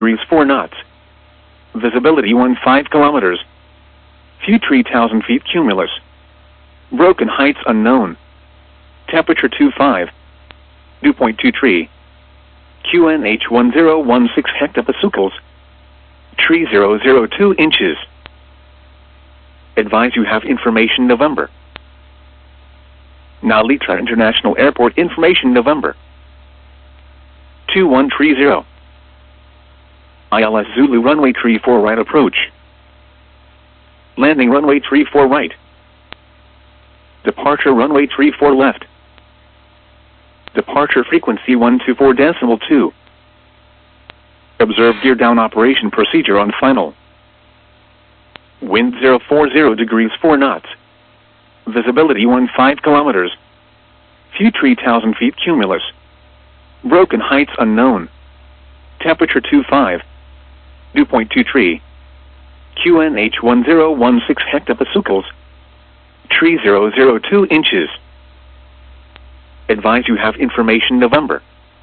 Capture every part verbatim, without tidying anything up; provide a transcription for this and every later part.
degrees four knots. Visibility fifteen kilometers. View three thousand feet cumulus. Broken heights unknown. Temperature twenty-five. Dew point two three. Q N H one zero one six hectopascals. three thousand two inches. Advise you have information November. Narita International Airport information November. two one three zero. I L S Zulu runway three four right approach. Landing runway three four right. Departure runway three four left. Departure frequency one two four decimal two. Observe gear down operation procedure on final. Wind zero four zero degrees four knots. Visibility fifteen kilometers. View three thousand feet cumulus. Broken heights unknown. Temperature twenty-five. Dew point two three. Q N H one zero one six hectopascals. three thousand two inches. Advise you have information November.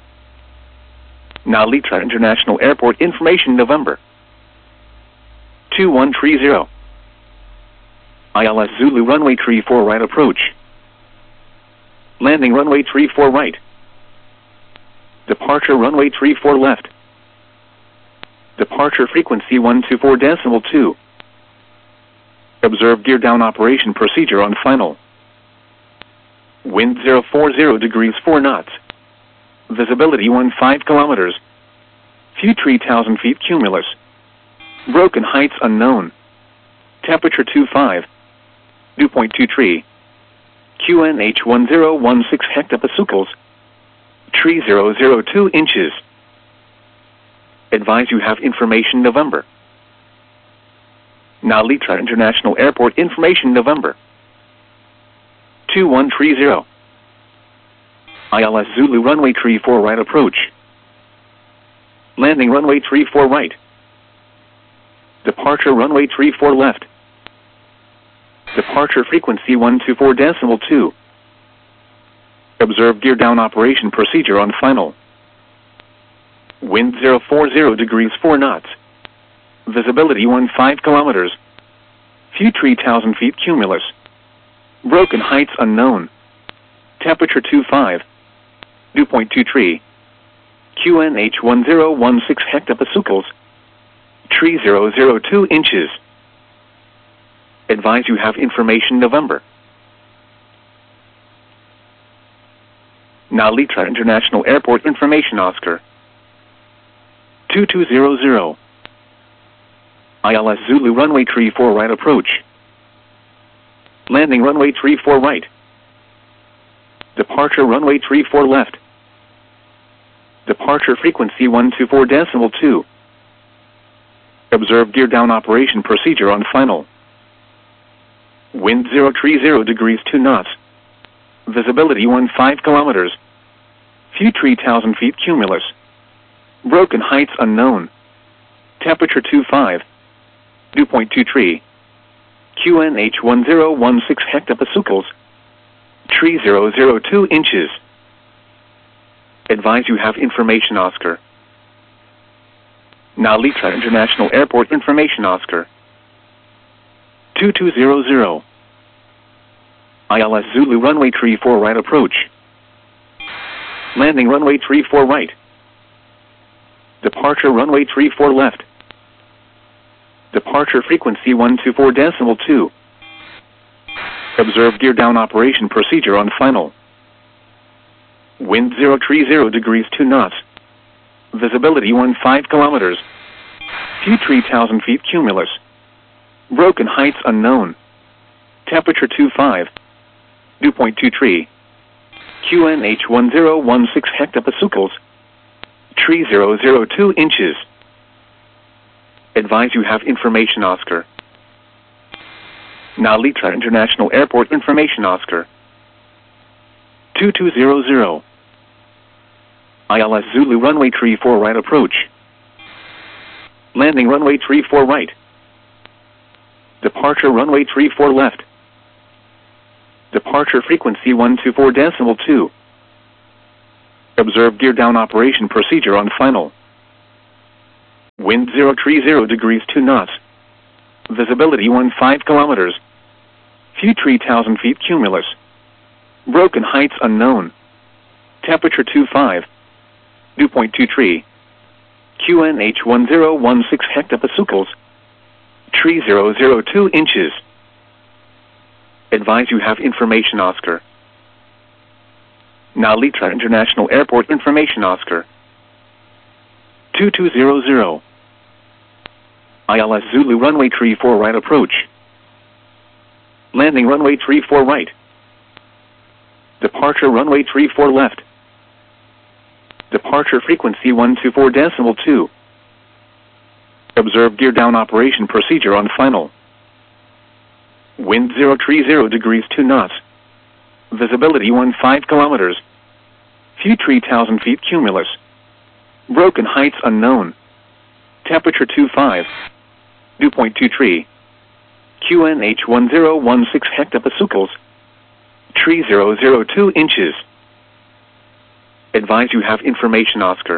Narita International Airport information November. two one three zero. I L S Zulu runway three four right approach. Landing runway three four right. Departure runway three four left. Departure frequency one two four decimal two. Observe gear down operation procedure on final. Wind zero four zero degrees four knots. Visibility fifteen kilometers. View three thousand feet cumulus. Broken heights unknown. Temperature twenty-five. Dew point two three. Q N H one zero one six hectopascals. three thousand two inches. Advise you have information November. Narita International Airport information November. two one three zero. I L S Zulu runway three four right approach. Landing runway three four right. Departure runway three four left. Departure frequency one two four decimal two. Observe gear down operation procedure on final. Wind zero four zero degrees four knots. Visibility fifteen kilometers. View three thousand feet cumulus. Broken heights unknown. Temperature twenty-five. Dew point two three. Q N H one zero one six hectopascals. three thousand two inches. Advise you have information November. Narita International Airport information Oscar. two two zero zero. I L S Zulu runway three four right approach. Landing runway three four right. Departure runway three four left. Departure frequency one two four decimal two. Observe gear down operation procedure on final. Wind zero three zero degrees two knots. Visibility fifteen kilometers. View three thousand feet cumulus. Broken heights unknown. Temperature twenty-five. Dew point two three. Q N H one zero one six hectopascals. three thousand two inches. Advise you have information Oscar. Narita International Airport information Oscar. two two zero zero. I L S Zulu runway three four right approach. Landing runway three four right. Departure runway three four left. Departure frequency one two four decimal two. Observe gear down operation procedure on final. Wind zero three zero degrees two knots. Visibility fifteen kilometers. View three thousand feet cumulus. Broken heights unknown. Temperature twenty-five. Dew point two three. Q N H one zero one six hectopascals. three thousand two inches. Advise you have information Oscar. Narita International Airport information Oscar. two two zero zero. I L S Zulu runway three four right approach. Landing runway three four right. Departure runway three four left. Departure frequency one two four decimal two. Observe gear down operation procedure on final. Wind zero three zero degrees two knots. Visibility one five kilometers. View three thousand feet cumulus. Broken heights unknown. Temperature two five. Dew point two three. Q N H one zero one six hectopascals. Tree zero zero two inches. Advise you have information Oscar. Now Litra International Airport information Oscar. two two zero zero. I L S Zulu runway three four right approach. Landing runway three four right. Departure runway three four left. Departure frequency one two four decimal two. Observe gear down operation procedure on final. Wind zero three zero degrees two knots. Visibility one five kilometers. View three thousand feet cumulus. Broken heights unknown. Temperature two five. Dew point two three. Q N H one zero one six hectopascals. Tree zero zero two inches. Advise you have information Oscar.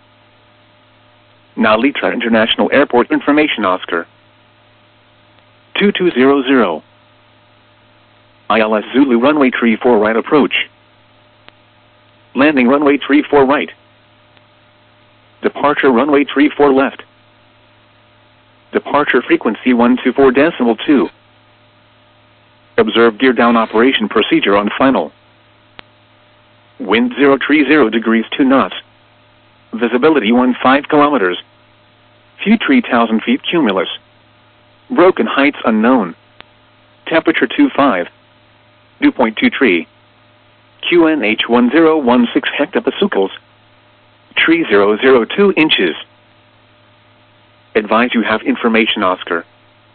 Now Litra International Airport information Oscar. two two zero zero. I L S Zulu runway three four right approach. Landing runway three four right. Departure runway three four left. Departure frequency one two four decimal two. Observe gear down operation procedure on final. Wind zero three zero degrees two knots. Visibility one five kilometers. View three thousand feet cumulus. Broken heights unknown. Temperature two five. Dew point two three. Q N H one zero one six hectopascals. Tree zero zero two inches. Advise you have information Oscar.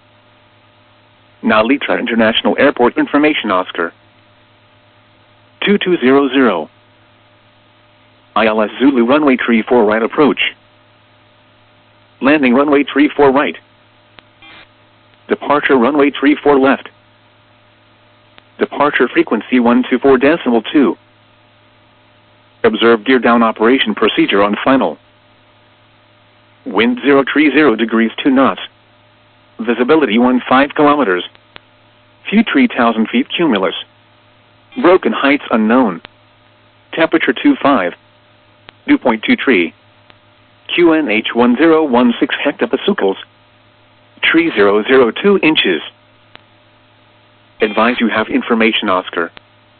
Now Litra International Airport information Oscar. two two zero zero. I L S Zulu runway three four right approach. Landing runway three four right. Departure runway three four left. Departure frequency one two four decimal two. Observe gear down operation procedure on final. Wind zero three zero degrees two knots. Visibility one five kilometers. View three thousand feet cumulus. Broken heights unknown. Temperature two five. Dew point two three. Q N H one zero one six hectopascals. Tree zero zero two inches. Advise you have information Oscar.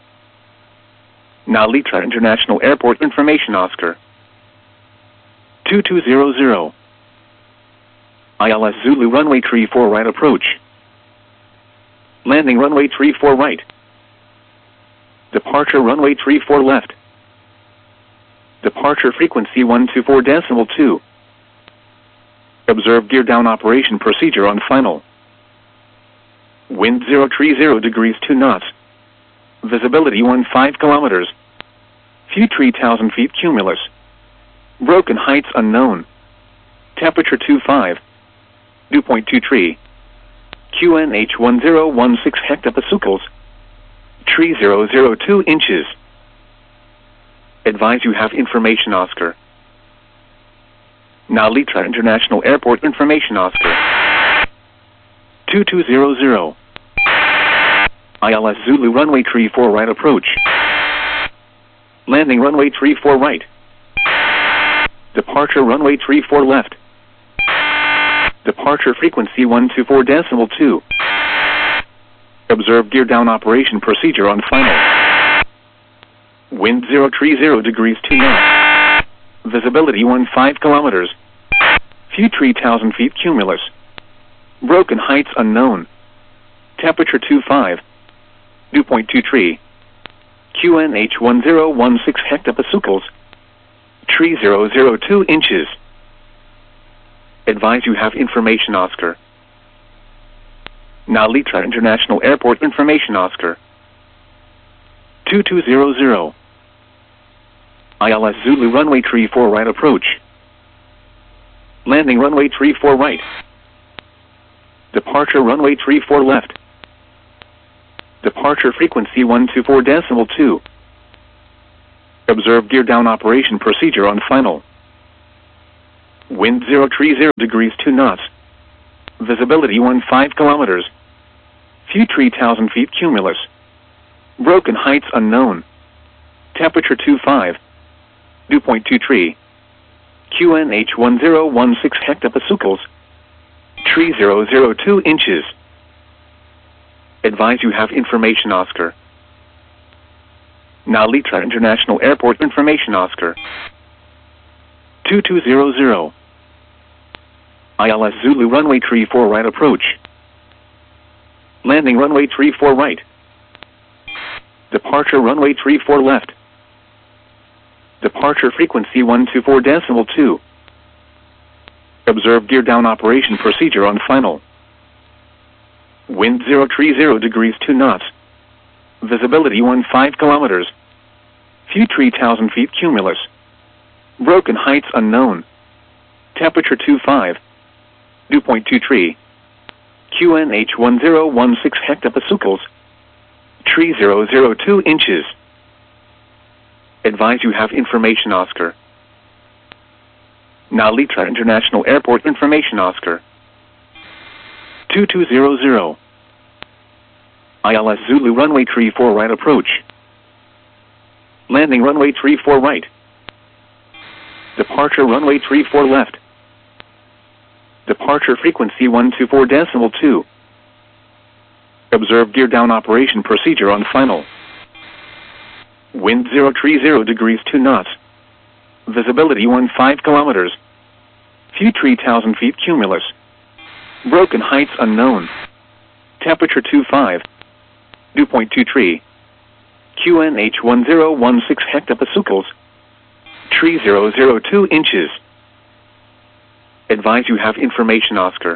Now Litra International Airport information Oscar. two two zero zero. I L S Zulu runway three four right approach. Landing runway three four right. Departure runway three four left. Departure frequency one two four decimal two. Observe gear down operation procedure on final. Wind zero three zero degrees two knots. Visibility one five kilometers. View three thousand feet cumulus. Broken heights unknown. Temperature two five. Dew point two three. Q N H one zero one six hectopascals. Tree zero zero two inches. Advise you have information Oscar. Now Litra International Airport information Oscar. two two zero zero. I L S Zulu runway three four right approach. Landing runway three four right. Departure runway three four left. Departure frequency one two four decimal two. Observe gear down operation procedure on final. Wind zero three zero degrees two knots. Visibility one five kilometers. View three thousand feet cumulus. Broken heights unknown. Temperature two five. Dew point two three. Q N H one zero one six hectopascals. Tree zero zero two inches. Advise you have information Oscar. Now Litra International Airport information Oscar. two two zero zero. I L S Zulu runway three four right approach. Landing runway three four right. Departure runway three four left. Departure frequency one two four decimal two. Observe gear down operation procedure on final. Wind zero three zero degrees two knots. Visibility one five kilometers. Few three thousand feet cumulus. Broken heights unknown. Temperature two five. Dew point two three. Q N H one zero one six hectopascals. Tree zero zero two inches. Advise you have information Oscar. Now Litra International Airport information Oscar. two two zero zero. I L S Zulu runway three four right approach. Landing runway three four right. Departure runway three four left. Departure frequency one two four decimal two. Observe gear down operation procedure on final. Wind zero three zero degrees two knots. Visibility one five kilometers. Few three thousand feet cumulus. Broken heights unknown. Temperature two five. Dew point two three. Q N H one zero one six hectopascals. Tree zero zero two inches. Advise you have information Oscar. Now Litra International Airport information Oscar. two two zero zero. I L S Zulu runway three four right approach. Landing runway three four right. Departure runway three four left. Departure frequency one two four decimal two. Observe gear down operation procedure on final. Wind zero three zero degrees two knots. Visibility one five kilometers. Few three thousand feet cumulus. Broken heights unknown. Temperature two five. Dew point two three. Q N H one zero one six hectopascals. Tree zero zero two inches. Advise you have information Oscar.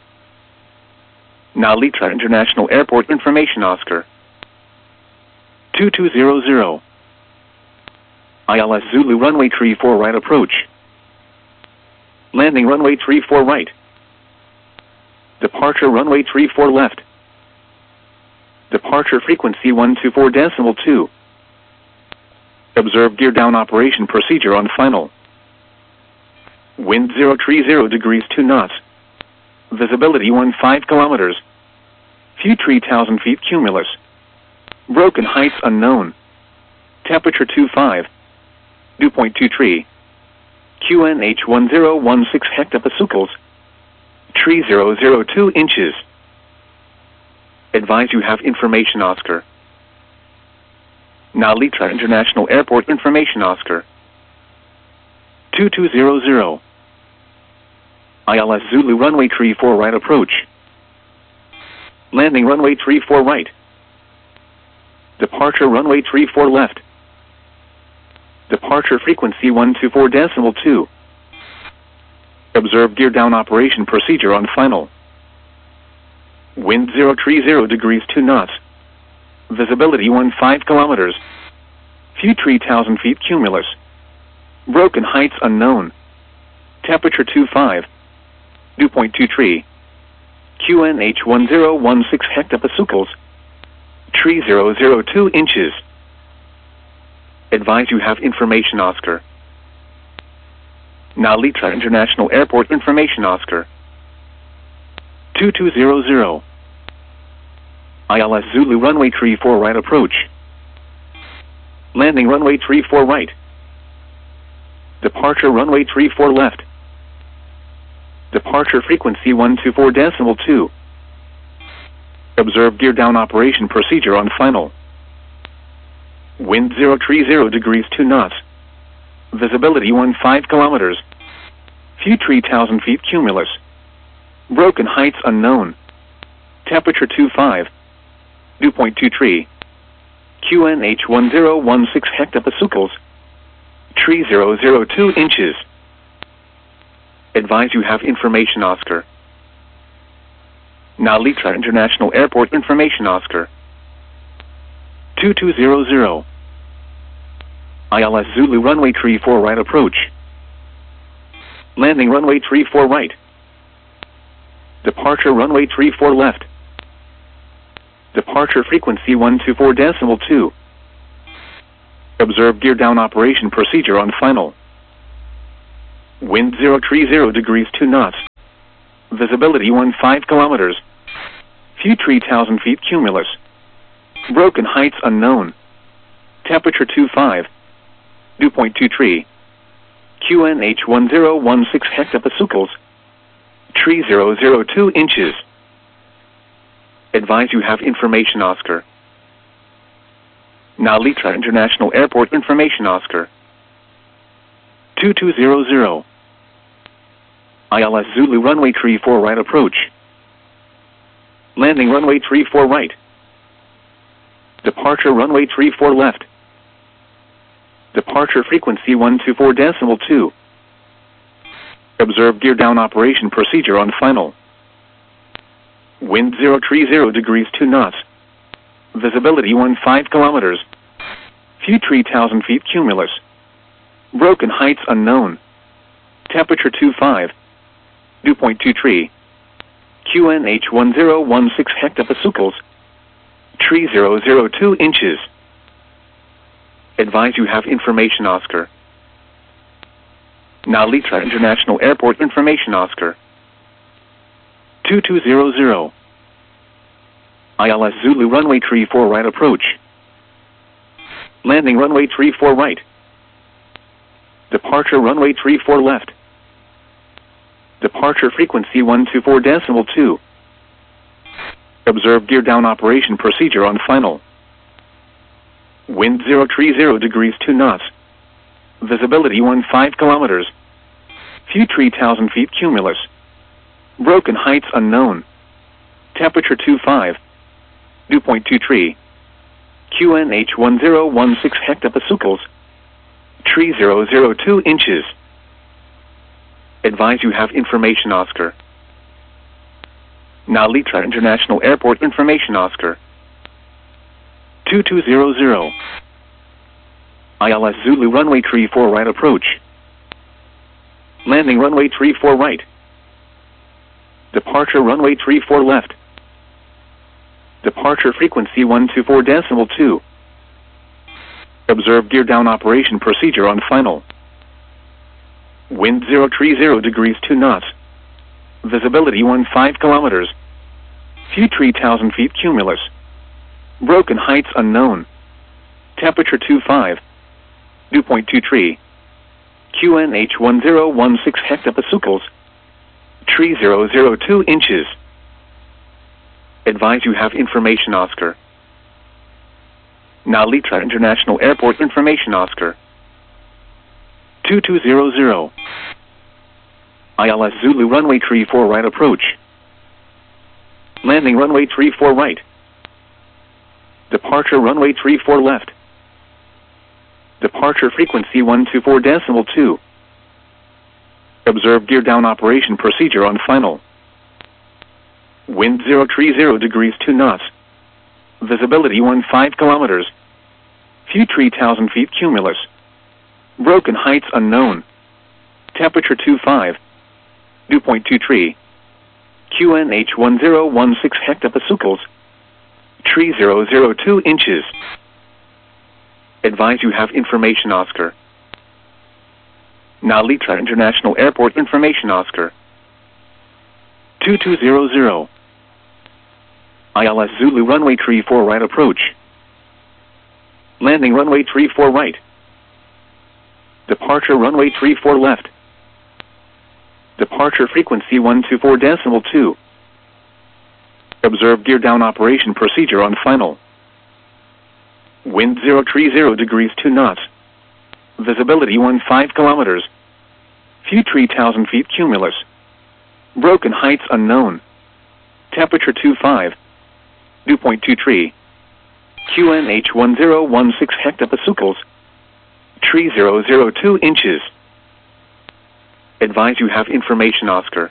Now Litra International Airport information Oscar. two two zero zero. I L S Zulu runway three four right approach. Landing runway three four right. Departure runway three four left. Departure frequency one two four decimal two. Observe gear down operation procedure on final. Wind zero three zero degrees two knots. Visibility one five kilometers. Few three thousand feet cumulus. Broken heights unknown. Temperature two five. Dew point two three. Q N H one zero one six hectopascals. Tree zero zero two inches. Advise you have information Oscar. Now Litra International Airport information Oscar. two two zero zero. I L S Zulu runway three four right approach. Landing runway three four right. Departure runway three four left. Departure frequency one two four decimal two. Observe gear down operation procedure on final. Wind zero three zero degrees two knots. Visibility one five kilometers. Few three thousand feet cumulus. Broken heights unknown. Temperature two five. Dew point two three. Q N H one zero one six hectopascals. Tree zero zero two inches. Advise you have information Oscar. Now Litra International Airport information Oscar. two two zero zero. I L S Zulu runway three four right approach. Landing runway three four right. Departure runway three four left. Departure frequency one two four decimal two. Observe gear down operation procedure on final. Wind zero three zero degrees two knots. Visibility one five kilometers. Few three thousand feet cumulus. Broken heights unknown. Temperature two five. Dew point two three. Q N H one zero one six hectopascals. Tree zero zero two inches. Advise you have information Oscar. Now Litra International Airport information Oscar. two two zero zero. I L S Zulu runway three four right approach. Landing runway three four right. Departure runway three four left. Departure frequency one two four decimal two. Observe gear down operation procedure on final. Wind zero three zero degrees two knots. Visibility one five kilometers. Few three thousand feet cumulus. Broken heights unknown. Temperature two five. Dew point two three. Q N H one zero one six hectopascals. Tree zero zero two inches. Advise you have information Oscar. Nalitra International Airport information Oscar. two two zero zero. I L S Zulu runway three four right approach. Landing runway three four right. Departure runway three four left. Departure frequency one two four decimal two. Observe gear down operation procedure on final. Wind zero three zero degrees two knots. Visibility one five kilometers. Few three thousand feet cumulus. Broken heights unknown. Temperature two five. Dew point two three. Q N H one zero one six hectopascals. Tree zero zero two inches. Advise you have information Oscar. Nalitra International Airport information Oscar. two two zero zero. I L S Zulu runway three four right approach. Landing runway three four right. Departure runway three four left. Departure frequency one two four decimal two. Observe gear down operation procedure on final. Wind zero three zero degrees two knots. Visibility one five kilometers. Few three thousand feet cumulus. Broken heights unknown. Temperature two five. Dew point two three. Q N H one zero one six hectopascals. Tree zero zero two inches. Advise you have information Oscar. Nalitra International Airport information Oscar. two two zero zero. I L S Zulu runway three four right approach. Landing runway three four right. Departure runway three four left. Departure frequency one two four decimal two. Observe gear down operation procedure on final. Wind zero three zero degrees two knots. Visibility one five kilometers. Few three thousand feet cumulus. Broken heights unknown. Temperature two five. Dew point two three. Q N H one zero one six hectopascals. Tree zero zero two inches. Advise you have information Oscar. Nalitra International Airport information Oscar. two two zero zero. I L S Zulu runway three four right approach. Landing runway three four right. Departure runway three four left. Departure frequency one two four decimal two. Observe gear down operation procedure on final. Wind zero three zero degrees two knots. Visibility one five kilometers. Few three thousand feet cumulus. Broken heights unknown. Temperature two five. Dew point two three. Q N H one zero one six hectopascals. Tree zero zero two inches. Advise you have information Oscar. Nalitra International Airport information Oscar. two two zero zero. I L S Zulu runway three four right approach. Landing runway three four right. Departure runway three four left. Departure frequency one two four decimal two. Observe gear down operation procedure on final. Wind zero three zero degrees two knots. Visibility one five kilometers. Few three thousand feet cumulus. Broken heights unknown. Temperature two five. Dew point two three. Q N H one zero one six hectopascals. Tree zero zero two inches. Advise you have information Oscar.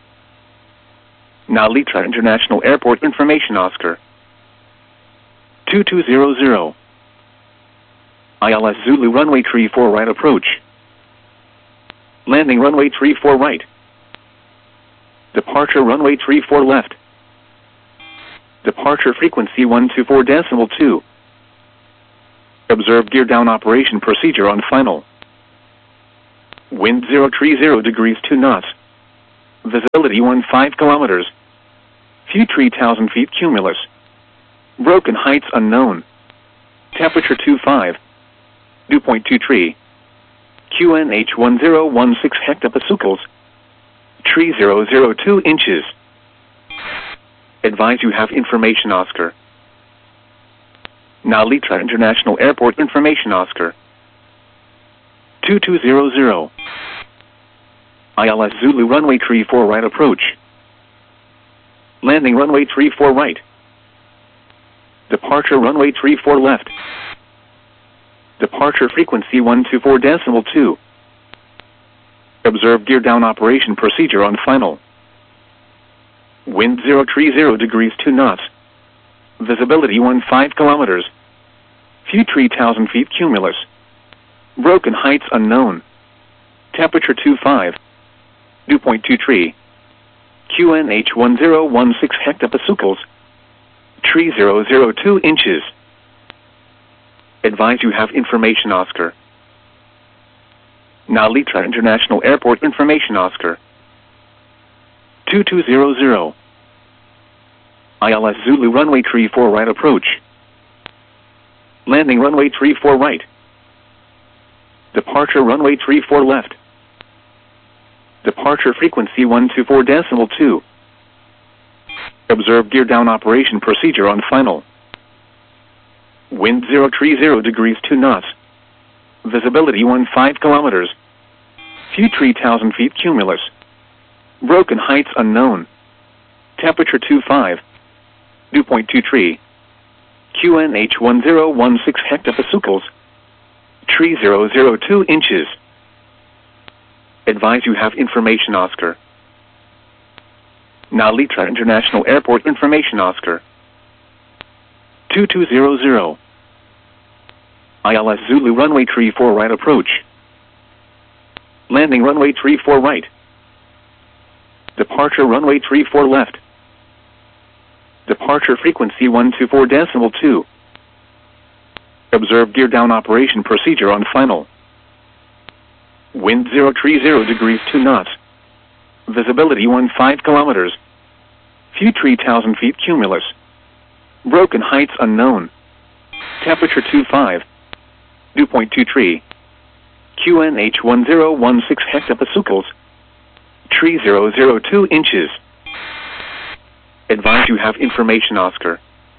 Nalitra International Airport information Oscar. two two zero zero. I L S Zulu runway three four right approach. Landing runway three four right. Departure runway three four left. Departure frequency one two four decimal two. Observe gear down operation procedure on final. Wind zero three zero degrees two knots. Visibility one five kilometers. View three thousand feet cumulus. Broken heights unknown. Temperature two five. Dew point two three. Q N H one zero one six hectopascals. Tree zero zero two inches. Advise you have information Oscar. Nalitra International Airport information Oscar. two two zero zero. I L S Zulu runway three four right approach. Landing runway three four right. Departure runway three four left. Departure frequency one two four decimal two. Observe gear down operation procedure on final. Wind zero three zero degrees two knots. Visibility one five kilometers. View three thousand feet cumulus. Broken heights unknown. Temperature two five. Dew point two three. Q N H one zero one six hectopascals. Tree zero zero two inches. Advise you have information Oscar. Nalitra International Airport information Oscar. two two zero zero. I L S Zulu runway three four right approach. Landing runway three four right. Departure runway three four left. Departure frequency one two four decimal two. Observe gear down operation procedure on final. Wind zero three zero degrees two knots. Visibility one five kilometers. View three thousand feet cumulus. Broken heights unknown. Temperature two five. Dew point two three. Q N H one zero one six hectopascals. Tree zero zero two inches. Advise you have information Oscar. Nalitra International Airport information Oscar. two two zero zero. I L S Zulu runway three four right approach. Landing runway three four right. Departure runway three four left. Departure frequency one two four decimal two. Observe gear down operation procedure on final. Wind zero three zero degrees two knots. Visibility one five kilometers. View three thousand feet cumulus. Broken heights unknown. Temperature two five. Dew point two three. Q N H one zero one six hectopascals. Tree zero zero two inches. Advise you have information Oscar.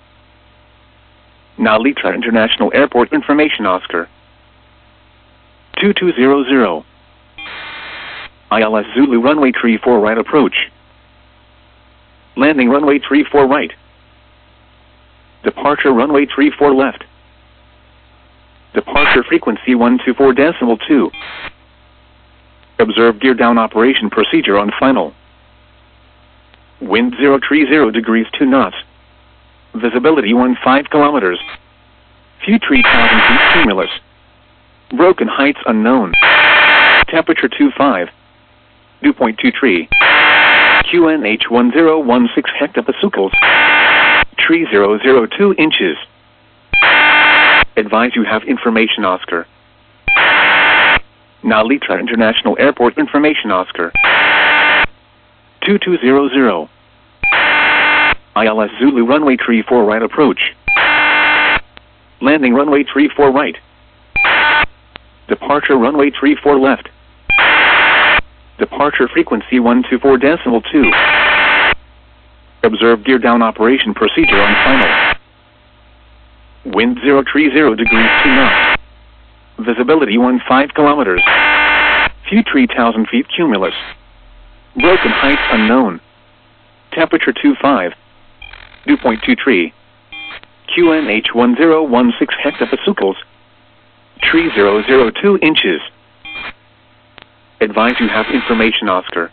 Nalitra International Airport information Oscar. two two zero zero. I L S Zulu runway three four right approach. Landing runway three four right. Departure runway three four left. Departure frequency one two four decimal two. Observe gear down operation procedure on final. Wind zero three zero degrees two knots. Visibility one five kilometers. View three thousand feet cumulus. Broken heights unknown. Temperature two five. Dew point two three. Q N H one zero one six hectopascals. Tree zero zero two inches. Advise you have information Oscar. Nalitra International Airport information Oscar. two two zero zero. I L S Zulu runway three four right approach. Landing runway three four right. Departure runway three four left. Departure frequency one two four decimal two. Observe gear down operation procedure on final. Wind zero three zero degrees two knots. Visibility one five kilometers. View three thousand feet cumulus. Broken heights unknown. Temperature two five. Dew point two three. Q N H one zero one six hectopascals. Tree zero zero two inches. Advise you have information Oscar.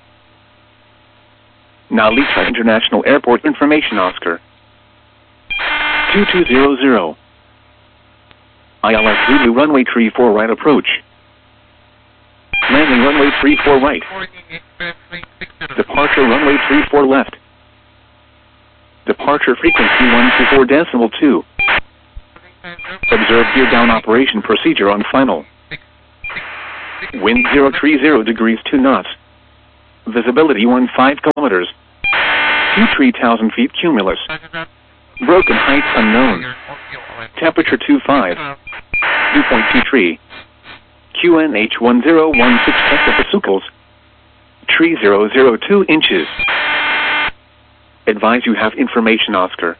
Nalitra International Airport information Oscar. two two zero zero. I L S Zulu runway three four right approach. Landing runway three four right. Departure runway three four left. Departure frequency one two four decimal two. Observe gear down operation procedure on final. Wind zero three zero degrees two knots. Visibility one five kilometers. View three thousand feet cumulus. Broken heights unknown. Temperature two five. Dew point two three. Q N H one zero one six hectopascals. Tree zero zero two inches. Advise you have information Oscar.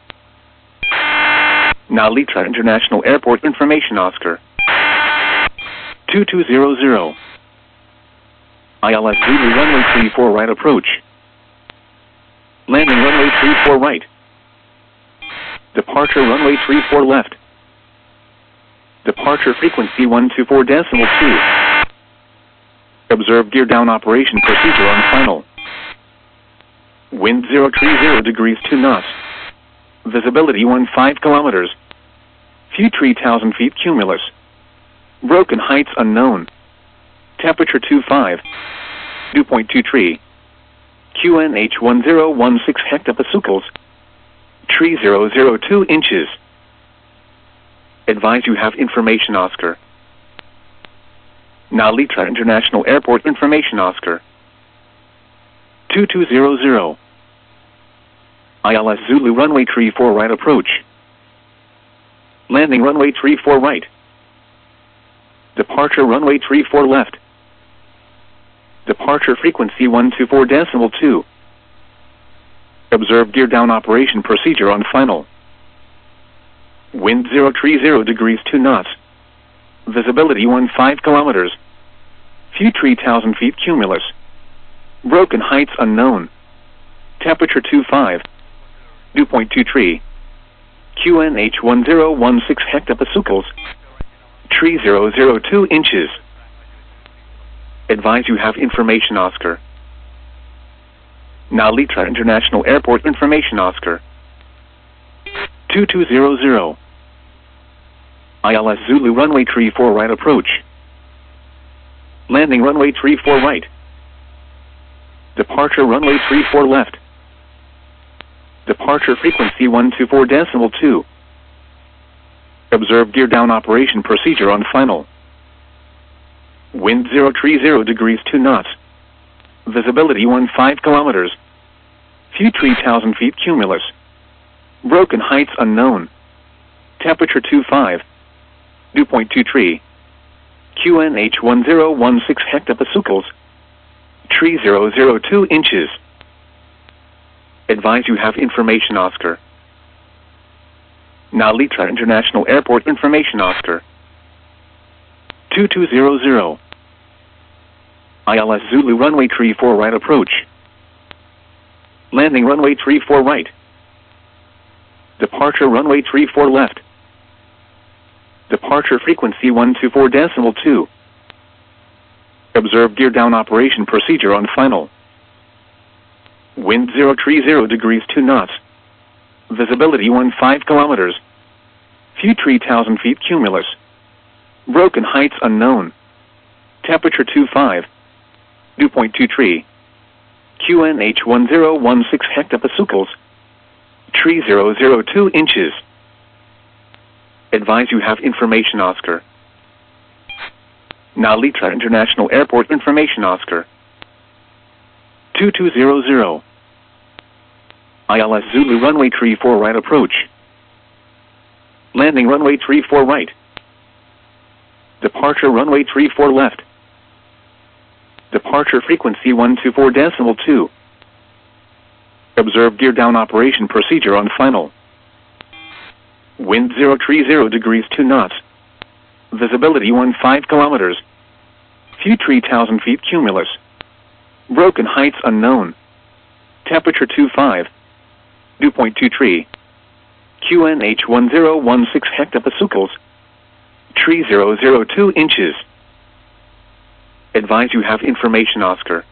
Nalitra International Airport information Oscar. two two zero zero. I L S Zulu runway three four right approach. Landing runway three four right. Departure runway three four left. Departure frequency one two four decimal two. Observe gear down operation procedure on final. Wind zero three zero degrees two knots. Visibility one five kilometers. View three thousand feet cumulus. Broken heights unknown. Temperature two five. Dew point two three. Q N H one zero one six hectopascals. Tree zero zero two inches. Advise you have information Oscar. Nalitra International Airport information Oscar. two two zero zero. I L S Zulu runway three four right approach. Landing runway three four right. Departure runway three four left. Departure frequency one two four decimal two. Observe gear down operation procedure on final. Wind zero three zero degrees two knots. Visibility one five kilometers. View three thousand feet cumulus. Broken heights unknown. Temperature two five. Dew point two three. Q N H one zero one six hectopascals. Tree zero zero two inches. Advise you have information Oscar. Nalitra International Airport information Oscar. two two zero zero. I L S Zulu runway three four right approach. Landing runway three four right. Departure runway three four left. Departure frequency one two four decimal two. Observe gear down operation procedure on final. Wind zero three zero degrees two knots. Visibility one five kilometers. View three thousand feet cumulus. Broken heights unknown. Temperature two five. Dew point two three. Q N H one zero one six hectopascals. Tree zero zero two inches. Advise you have information Oscar. Nalitra International Airport information Oscar. two two zero zero. I L S Zulu runway three four right approach. Landing runway three four right. Departure runway three four left. Departure frequency one two four decimal two. Observe gear down operation procedure on final. Wind zero three zero degrees two knots. Visibility one five kilometers. View three thousand feet cumulus. Broken heights unknown. Temperature two five. Dew point two three. Q N H one zero one six hectopascals. Tree zero zero two inches. Advise you have information Oscar. Nalitra International Airport information Oscar. two two zero zero. I L S Zulu runway three four right approach. Landing runway three four right. Departure runway three four left. Departure frequency one two four decimal two. Observe gear down operation procedure on final. Wind zero three zero degrees two knots. Visibility one five kilometers. View three thousand feet cumulus. Broken heights unknown. Temperature two five. Dew point two three. Q N H one zero one six hectopascals. Tree zero zero two inches. Advise you have information Oscar.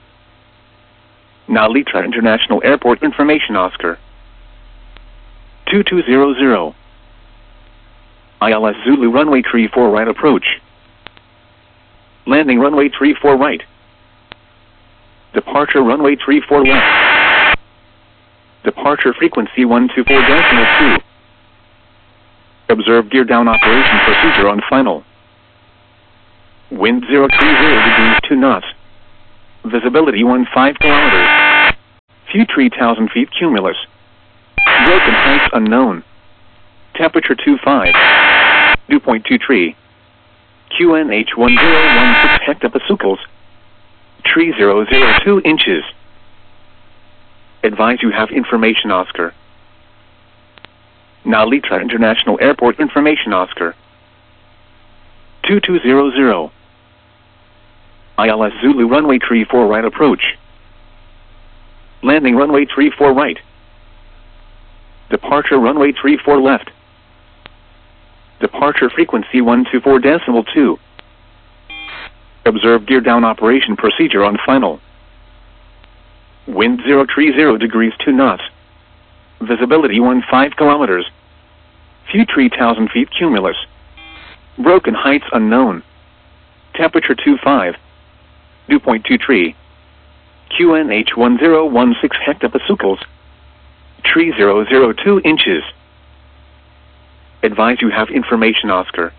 Nalitra International Airport information Oscar. two two zero zero. I L S Zulu runway three four right approach. Landing runway three four right. Departure runway three four left. Departure frequency one two four decimal two. Observe gear down operation procedure on final. Wind zero three zero degrees two knots. Visibility one five kilometers. Future three thousand feet cumulus. Broken heights unknown. Temperature two five. Dew point two three. Q N H one zero one six hectopascals. Tree zero zero two inches. Advise you have information Oscar. Nalitra International Airport information Oscar. two two zero zero. I L S Zulu runway three four right approach. Landing runway three four right. Departure runway three four left. Departure frequency one two four decimal two. Observe gear down operation procedure on final. Wind zero three zero degrees two knots. Visibility one five kilometers. Future three thousand feet cumulus. Broken heights unknown. Temperature two five. Dew point two three. Q N H one zero one six hectopascals. Tree zero zero two inches. Advise you have information Oscar.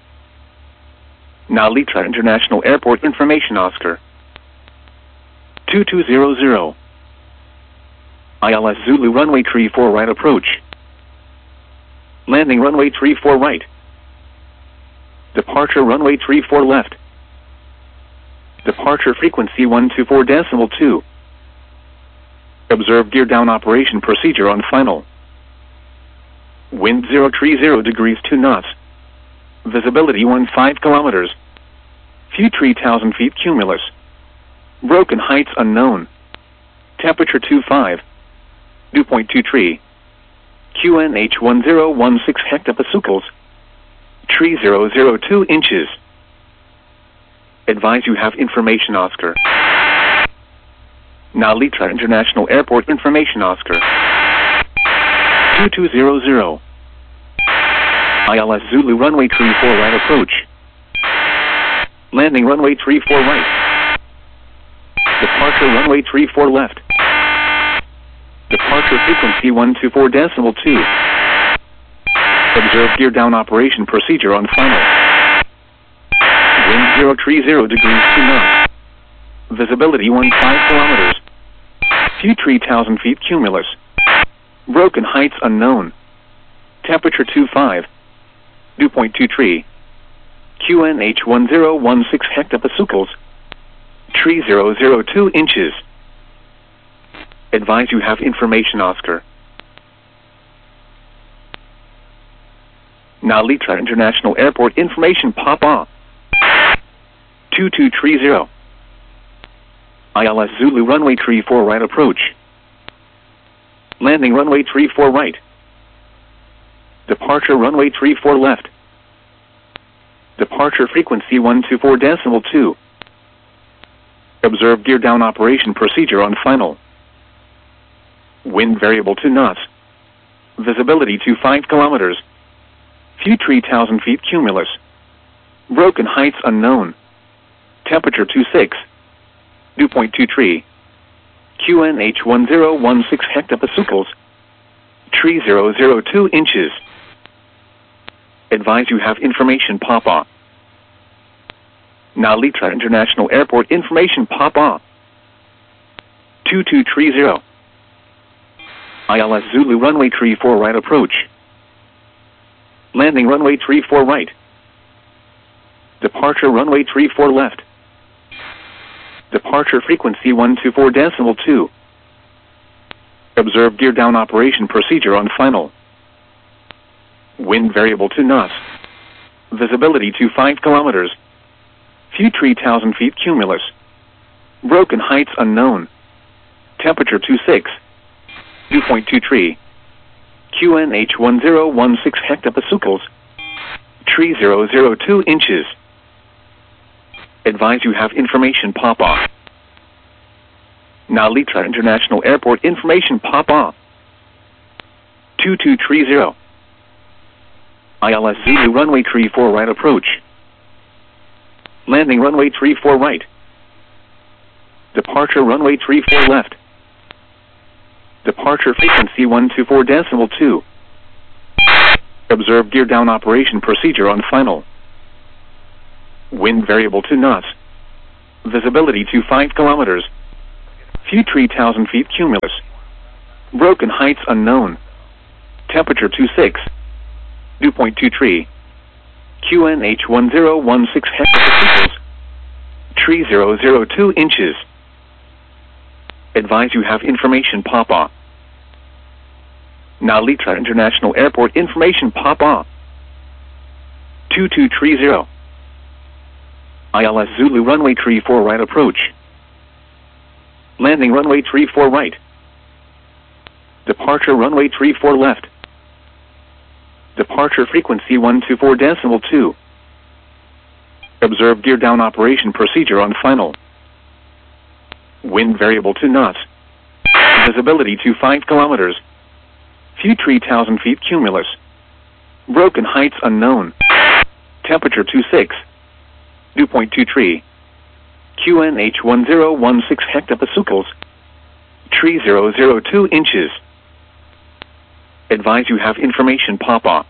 Nalitra International Airport information Oscar. two two zero zero. I L S Zulu runway three four right approach. Landing runway three four right. Departure runway three four left. Departure frequency one two four decimal two. Observe gear down operation procedure on final. Wind zero three zero degrees two knots. Visibility one five kilometers. Future three thousand feet cumulus. Broken heights unknown. Temperature two five. Dew point two three. Q N H one zero one six hectopascals. Tree zero zero two inches. Advise you have information Oscar. Nalitra International Airport information Oscar. two two zero zero. I L S Zulu runway three four right approach. Landing runway three four right. Departure runway three four left. Departure frequency one two four decimal two. Observe gear down operation procedure on final. Wind zero three zero degrees two knots. Visibility one five kilometers. Future three thousand feet cumulus. Broken heights unknown. Temperature two five. Dew point two three. Q N H one zero one six hectopascals. Tree zero zero two inches. Advise you have information Oscar. Nalitra International Airport information Papa. two two three zero. I L S Zulu runway three four right approach. Landing runway three four right. Departure runway three four left. Departure frequency one two four decimal two. Observe gear down operation procedure on final. Wind variable two knots. Visibility two five kilometers. Future three thousand feet cumulus. Broken heights unknown. Temperature two six. Dew point two three. Q N H one zero one six hectopascals. Tree zero zero two inches. Advise you have information Papa. Nalitra International Airport information Papa. two two three zero. I L S Zulu runway three four right approach. Landing runway three four right. Departure runway three four left. Departure frequency one two four decimal two. Observe gear down operation procedure on final. Wind variable two knots. Visibility two five kilometers. Future three thousand feet cumulus. Broken heights unknown. Temperature two six. Dew point two three. Q N H one zero one six hectopascals. Tree zero zero two inches. Advise you have information Papa. Nalitra International Airport information Papa. two two three zero. I L S Zulu runway three four right approach. Landing runway three four right. Departure runway three four left. Departure frequency one two four decimal two. Observe gear down operation procedure on final. Wind variable to knots. Visibility to five kilometers. Few three thousand feet cumulus. Broken heights unknown. Temperature two six. Dew point two three. Q N H one zero one six hectopascals. Tree zero zero two inches. Advise you have information Papa. Nalitra International Airport information Papa. two two three zero. I L S Zulu runway three four right approach. Landing runway three four right. Departure runway three four left. Departure frequency one two four decimal two. Observe gear down operation procedure on final. Wind variable to knots. Visibility to five kilometers. Few three thousand feet cumulus. Broken heights unknown. Temperature two six. Dew point two three. Q N H one zero one six hectopascals. Tree zero zero two inches. Advise you have information Papa.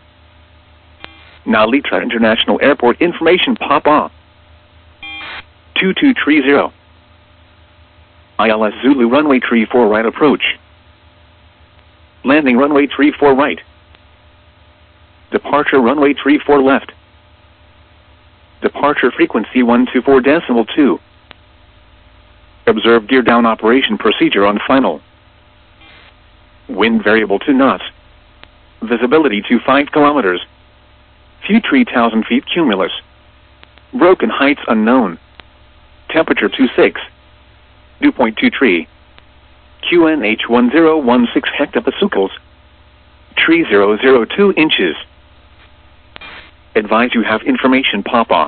Nalitra International Airport information Papa. two two three zero. I L S Zulu runway three four right approach. Landing runway three four right. Departure runway three four left. Departure frequency one two four decimal two. Observe gear down operation procedure on final. Wind variable to knots. Visibility to five kilometers. Few three thousand feet cumulus. Broken heights unknown. Temperature two six. Dew point two three. Q N H one zero one six hectopascals. Tree zero zero two inches. Advise you have information Papa.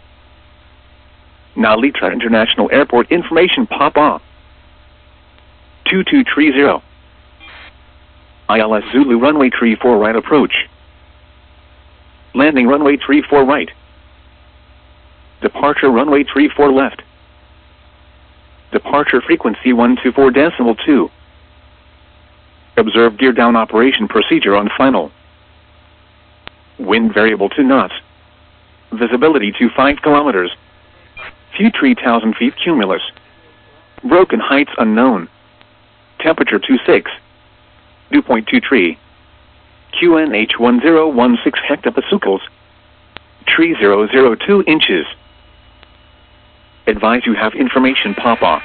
Nalitra International Airport information Papa. two two three zero. I L S Zulu runway three four right approach. Landing runway three four right. Departure runway three four left. Departure frequency one two four decimal two. Observe gear down operation procedure on final. Wind variable to knots. Visibility to five kilometers. Few three thousand feet cumulus. Broken heights unknown. Temperature two six. Dew point two three. Q N H one zero one six hectopascals. Tree zero zero two inches. Advise you have information Papa.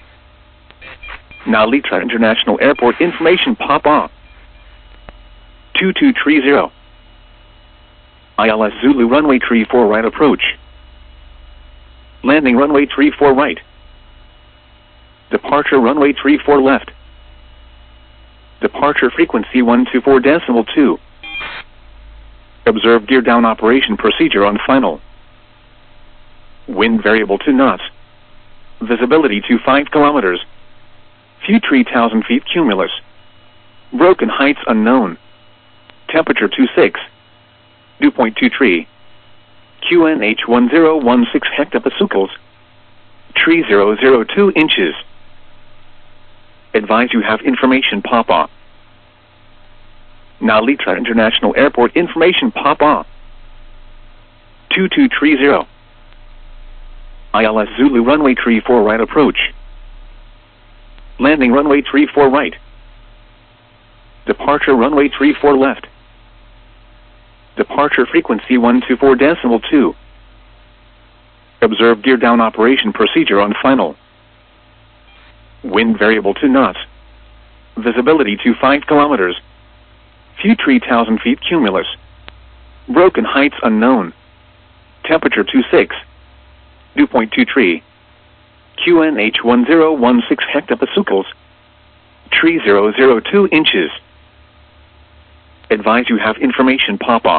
Nalitra International Airport information Papa. two two three zero. I L S Zulu runway three four right approach. Landing runway three four right. Departure runway three four left. Departure frequency one two four decimal two. Observe gear down operation procedure on final. Wind variable to knots. Visibility to five kilometers. Few three thousand feet cumulus. Broken heights unknown. Temperature two six. Dew point two three. Q N H one zero one six hectopascals. Tree zero zero two inches. Advise you have information Papa. Nalitra International Airport information Papa. two two three zero. I L S Zulu runway three four right approach. Landing runway three four right. Departure runway three four left. Departure frequency one two four decimal two. Observe gear down operation procedure on final. Wind variable to knots. Visibility to five kilometers. Few three thousand feet cumulus. Broken heights unknown. Temperature two six. Dew point two three. Q N H one zero one six hectopascals. Tree zero zero two inches. Advise you have information Papa.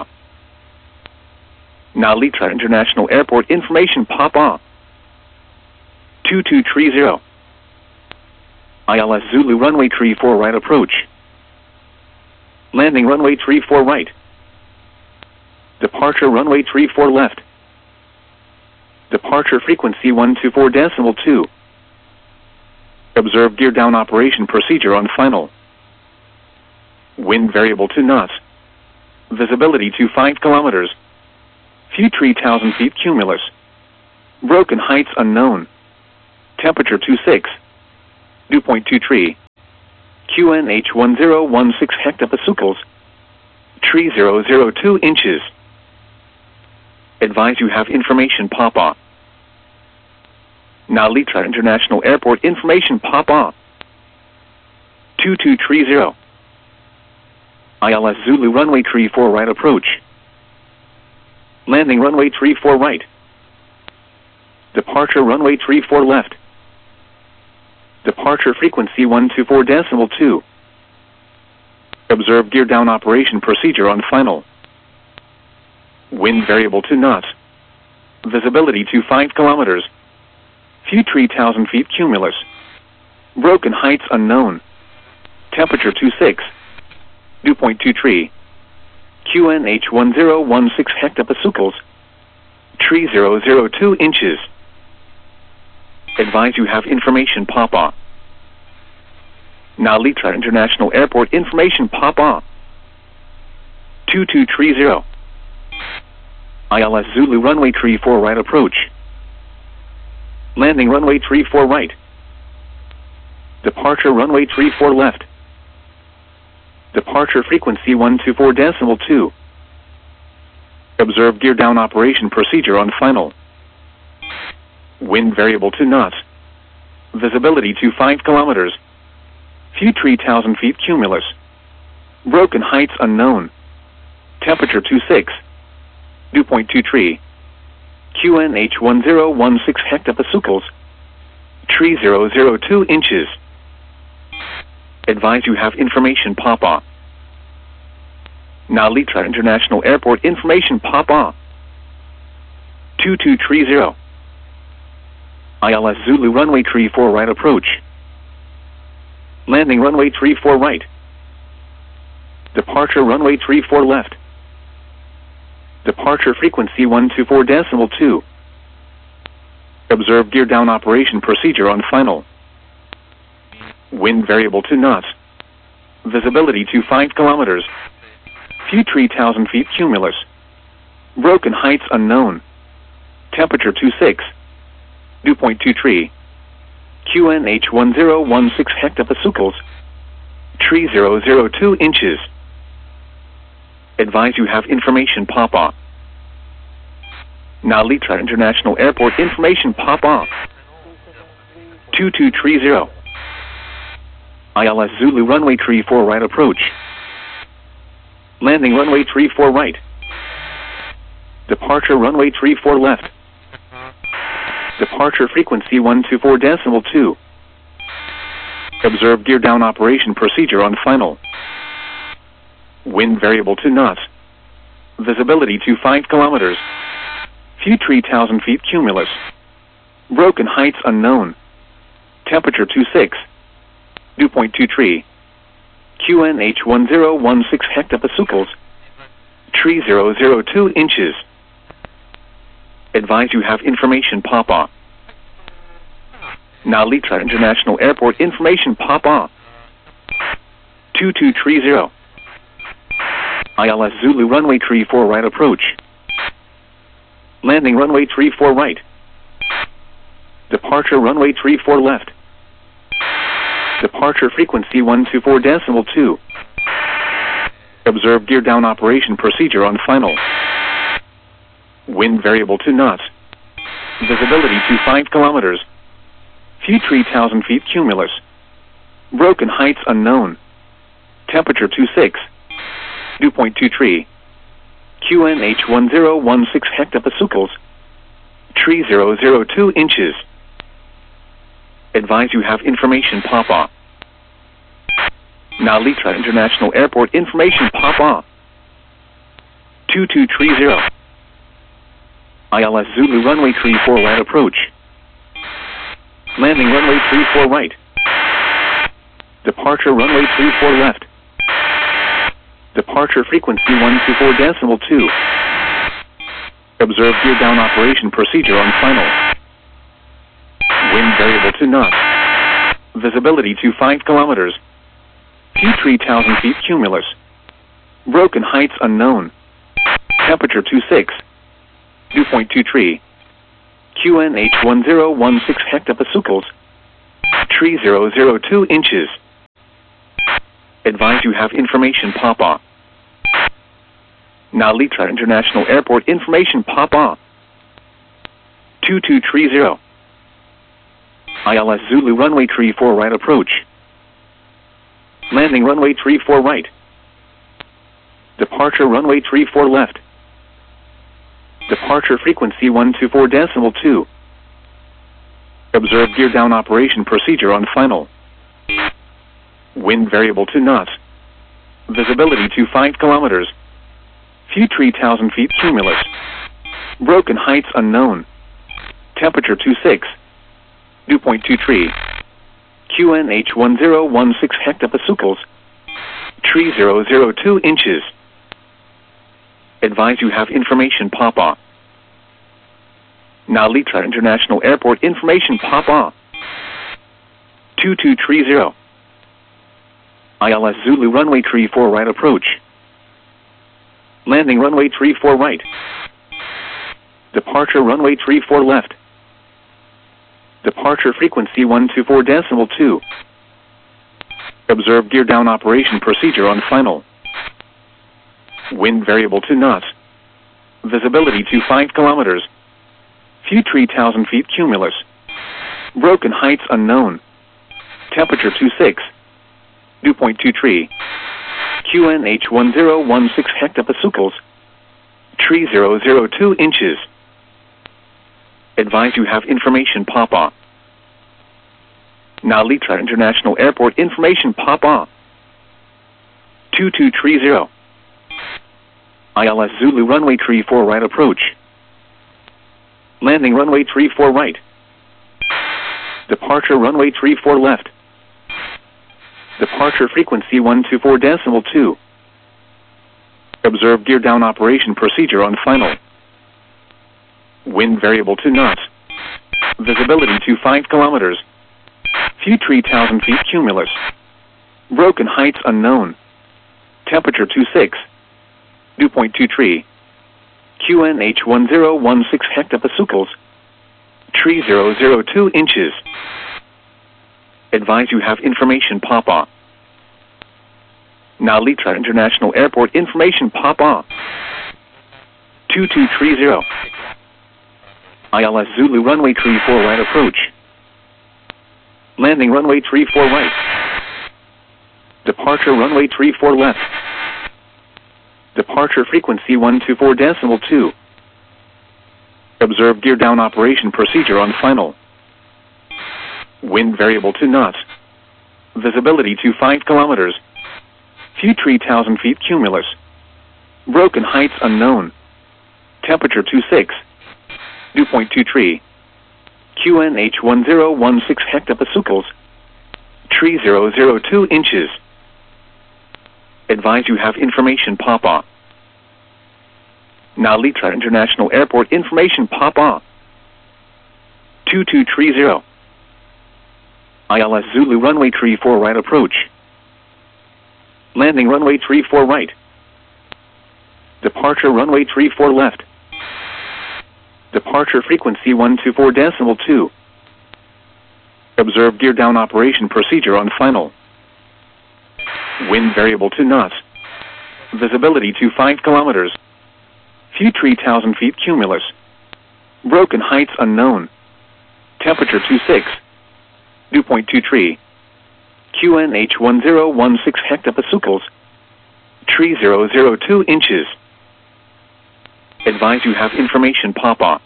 Nalitra International Airport information Papa. two two three zero. I L S Zulu runway three four right approach. Landing runway three four right. Departure runway three four left. Departure frequency one two four decimal two. Observe gear down operation procedure on final. Wind variable to knots. Visibility to five kilometers. Few three thousand feet cumulus. Broken heights unknown. Temperature two six. Dew point two three. Q N H one zero one six hectopascals. Tree zero zero two inches. Advise you have information pop-up. Nalita International Airport information pop-up. two two three zero. I L S Zulu runway three four right approach. Landing runway three four right. Departure runway three four left. Departure frequency one two four decimal two. Observe gear down operation procedure on final. Wind variable to knots. Visibility to five kilometers. Few three thousand feet cumulus. Broken heights unknown. Temperature two six. Dew point two three. Q N H one zero one six hectopascals. Tree zero zero two inches. Advise you have information pop-up. Nalita International Airport information pop-up. two two three zero. I L S Zulu runway three four right approach. Landing runway three four right. Departure runway three four left. Departure frequency one two four decimal two. Observe gear down operation procedure on final. Wind variable to knots. Visibility to five kilometers. Few three thousand feet cumulus. Broken heights unknown. Temperature two six. Dew point two three. Q N H one zero one six hectopascals. Tree zero zero two inches. Advise you have information pop-up. Nalita International Airport information pop-up. two two three zero. I L S Zulu runway three four right approach. Landing runway three four right. Departure runway three four left. Departure frequency one two four decimal two. Observe gear down operation procedure on final. Wind variable to knots. Visibility to five kilometers. Few three thousand feet cumulus. Broken heights unknown. Temperature two six. Dew point two three. Q N H one zero one six hectopascals. Tree zero zero two inches. Advise you have information pop-up. Nalita International Airport information pop-up. two two three zero. I L S Zulu runway three four right approach. Landing runway three four right. Departure runway three four left. Departure frequency one two four decimal two. Observe gear down operation procedure on final. Wind variable to knots. Visibility to five kilometers. Few three thousand feet cumulus. Broken heights unknown. Temperature two six. Dew point two three. Q N H one zero one six hectopascals. Tree zero zero two inches. Advise you have information pop-up. Nalita International Airport information pop-up. two two three zero. I L S Zulu runway three four right approach. Landing runway three four right. Departure runway three four left. Departure frequency one two four decimal two. Observe gear down operation procedure on final. Wind variable to knots. Visibility to five kilometers. Few three thousand feet cumulus. Broken heights unknown. Temperature two six. Dew point two three. Q N H one zero one six hectopascals. Tree zero zero two inches. Advise you have information pop-up. Nalita International Airport information pop-up. two two three zero. I L S Zulu runway three four right approach. Landing runway three four right. Departure runway three four left. Departure frequency one two four decimal two. Observe gear down operation procedure on final. Wind variable to knots. Visibility to five kilometers. Few three thousand feet cumulus. Broken heights unknown. Temperature two six. dew point two three. Q N H one zero one six hectopascals. Tree zero zero two inches. Advise you have information pop-up. Narita International Airport information pop-up. two two three zero. I L S Zulu runway three four right approach. Landing runway three four right. Departure runway three four left. Departure frequency one two four decimal two. Observe gear down operation procedure on final. Wind variable to knots. Visibility to five kilometers. Few three thousand feet cumulus. Broken heights unknown. Temperature two six. Dew point two three. Q N H one zero one six hectopascals. Tree zero zero two inches. Advise you have information pop-up. Narita International Airport information pop-up. two two three zero. I L S Zulu runway three four right approach. Landing runway three four right. Departure runway three four left. Departure frequency one two four decimal two. Observe gear down operation procedure on final. Wind variable to knots. Visibility to five kilometers. Few three thousand feet cumulus. Broken heights unknown. Temperature two six. Dew point two three. Q N H one zero one six hectopascals. Tree zero zero two inches. Advise you have information pop-up. Narita International Airport information pop-up. two two three zero. I L S Zulu runway three four right approach. Landing runway three four right. Departure runway three four left. Departure frequency one two four decimal two. Observe gear down operation procedure on final. Wind variable to knots. Visibility to five kilometers. Few three thousand feet cumulus. Broken heights unknown. Temperature two six. Dew point two three. Q N H one zero one six hectopascals. Tree zero zero two inches. Advise you have information pop-up. Narita International Airport information pop-up. two two three zero. I L S Zulu runway three four right approach. Landing runway three four right. Departure runway three four left. Departure frequency one two four decimal two. Observe gear down operation procedure on final. Wind variable to knots. Visibility to five kilometers. Few three thousand feet cumulus. Broken heights unknown. Temperature two six. Dew point two three. Q N H one zero one six hectopascals. Tree zero zero two inches. Advise you have information pop-up. Narita International Airport information pop-up. two two three zero. I L S Zulu runway three four right approach. Landing runway three four right. Departure runway three four left. Departure frequency one two four decimal two. Observe gear down operation procedure on final. Wind variable to knots. Visibility to five kilometers. Few three thousand feet cumulus. Broken heights unknown. Temperature two six. Dew point two three. Q N H one zero one six hectopascals. Tree zero zero two inches. Advise you have information pop-up.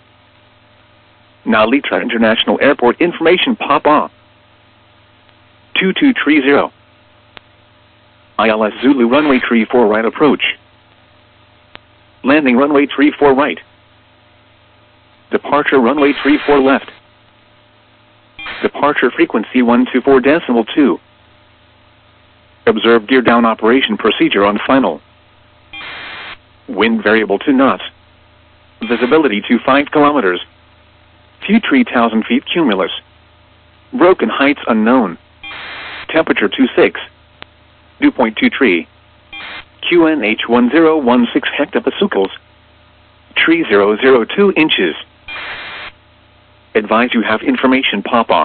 Narita International Airport information pop-up. two two three zero. I L S Zulu runway three four right approach. Landing runway three four right. Departure runway three four left. Departure frequency one two four decimal two. Observe gear down operation procedure on final. Wind variable to knots. Visibility to five kilometers. Few three thousand feet cumulus. Broken heights unknown. Temperature two six. Dew point two three. Q N H one zero one six hectopascals. Tree zero zero two inches. Advise you have information pop-up.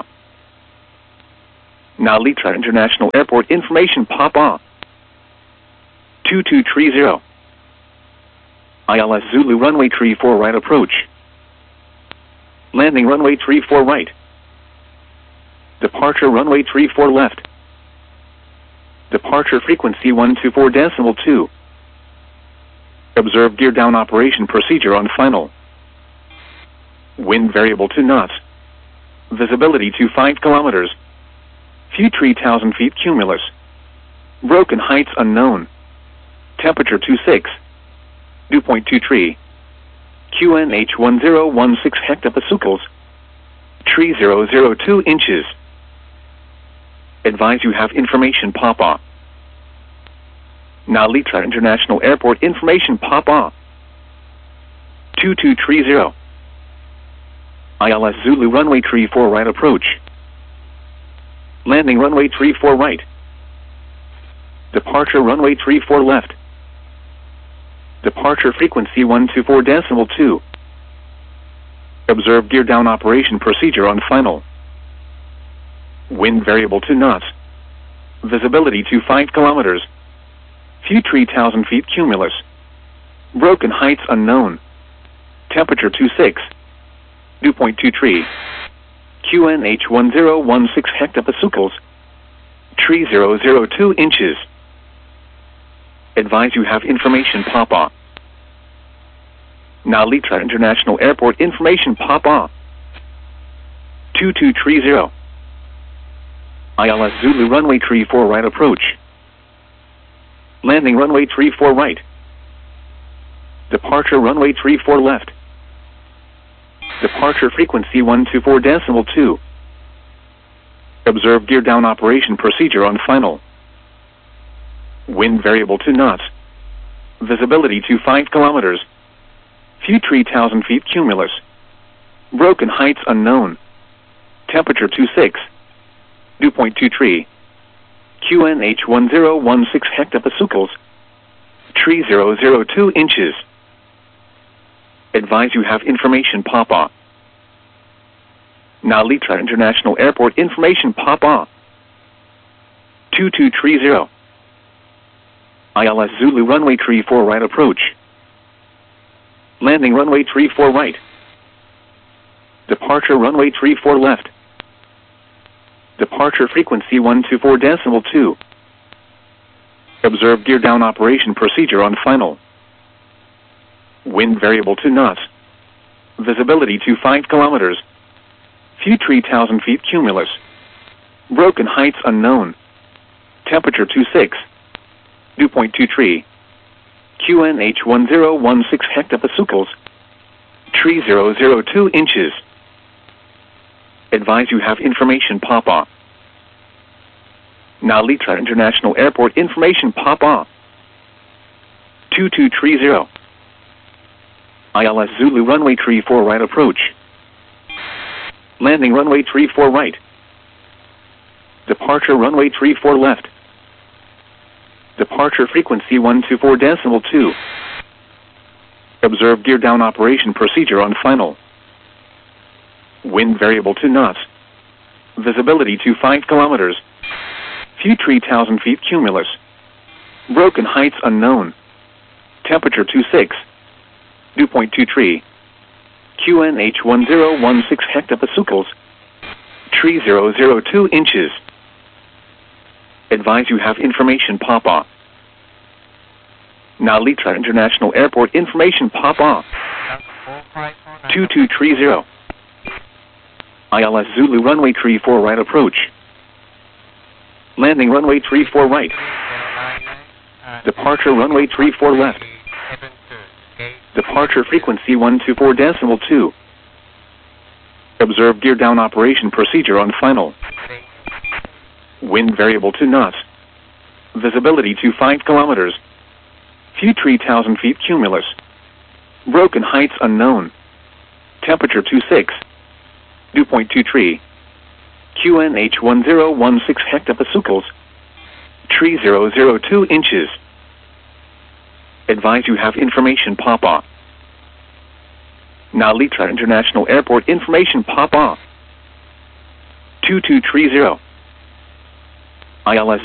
Narita International Airport information pop-up. two two three zero. I L S Zulu runway three four right approach. Landing runway three four right. Departure runway three four left. Departure frequency one two four decimal two. Observe gear down operation procedure on final. Wind variable to knots. Visibility to five kilometers. View three thousand feet cumulus. Broken heights unknown. Temperature two six. Dew point two three. Q N H one zero one six hectopascals. Tree zero zero two inches. Advise you have information pop-up. Narita International Airport information pop-up. two two three zero. I L S Zulu runway three four right approach. Landing runway three four right. Departure runway three four left. Departure frequency one two four decimal two. Observe gear down operation procedure on final. Wind variable to knots. Visibility to five kilometers. View three thousand feet cumulus. Broken heights unknown. Temperature two six. Dew point two three. Q N H one zero one six hectopascals. Tree zero zero two inches. Advise you have information pop-up. Narita International Airport information pop-up. two two three zero. I L S Zulu runway three four right approach. Landing runway three four right. Departure runway three four left. Departure frequency one two four decimal two. Observe gear down operation procedure on final. Wind variable to knots. Visibility to five kilometers. View three thousand feet cumulus. Broken heights unknown. Temperature two six. Dew point two three. Q N H one zero one six hectopascals. Tree zero zero two inches. Advise you have information pop-up. Narita International Airport information pop-up. two two three zero. I L S Zulu runway three four right approach. Landing runway three four right. Departure runway three four left. Departure frequency one two four decimal two. Observe gear down operation procedure on final. Wind variable to knots. Visibility to five kilometers. View three thousand feet cumulus. Broken heights unknown. Temperature two six. Dew point two three. Q N H one zero one six hectopascals. Tree zero zero two inches. Advise you have information pop-up. Narita International Airport information pop-up. two two three zero. I L S Zulu runway three four right approach. Landing runway three four right. Departure runway three four left. Departure frequency one two four decimal two. Observe gear down operation procedure on final. Wind variable to knots. Visibility to five kilometers. View three thousand feet cumulus. Broken heights unknown. Temperature two six. Dew point two three. Q N H one zero one six hectopascals. Tree zero zero two inches. Advise you have information pop-up. Narita International Airport information pop-up. two two three zero. I L S Zulu runway three four right approach. Landing runway three four right. Departure runway three four left. Departure frequency one two four decimal two. Observe gear down operation procedure on final. Wind variable to knots. Visibility to five kilometers. View three thousand feet cumulus. Broken heights unknown. Temperature two six. Dew point two three. Q N H one zero one six hectopascals. Tree zero zero two inches. Advise you have information pop-up. Nalitra International Airport information pop off. two two three zero. I L S